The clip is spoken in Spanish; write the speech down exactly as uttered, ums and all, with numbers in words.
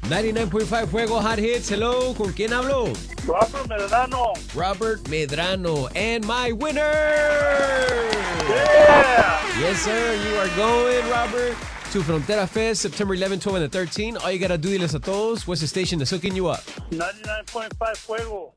noventa y nueve punto cinco Fuego Hot Hits. Hello, ¿con quién hablo? Robert Medrano. Robert Medrano. And my winner! Yeah! Yes, sir. You are going, Robert, to Frontera Fest, September eleventh, twelfth, and thirteenth. All you gotta do, diles a todos, what's the station that's hooking you up? noventa y nueve punto cinco Fuego.